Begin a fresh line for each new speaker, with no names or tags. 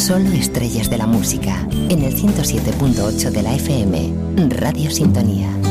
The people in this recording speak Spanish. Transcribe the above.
Solo estrellas de la música. En el 107.8 de la FM. Radio Sintonía.